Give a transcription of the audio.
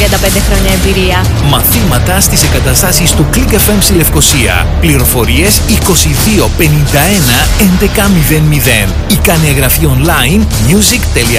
35 χρόνια εμπειρία. Μαθήματα στις εγκαταστάσεις του Click FM στη Λευκοσία. Πληροφορίες 22 51 11 00. Ή κάνε εγγραφή online music.gr.